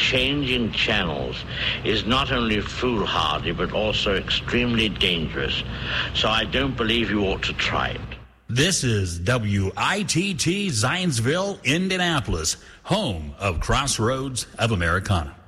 changing channels is not only foolhardy but also extremely dangerous. So I don't believe you ought to try it. This is WITT Zionsville, Indianapolis, home of Crossroads of Americana.